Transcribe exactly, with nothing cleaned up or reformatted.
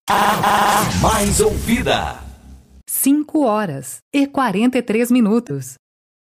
A mais ouvida. cinco horas e quarenta e três minutos.